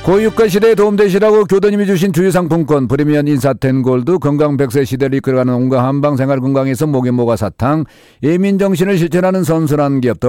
고유가 시대에 도움되시라고 교도님이 주신 주유상품권, 프리미엄 인사텐 골드, 건강 100세 시대를 이끌어가는 온갖 한방 생활 건강에서 모기모가 사탕, 예민정신을 실천하는 선순환 기업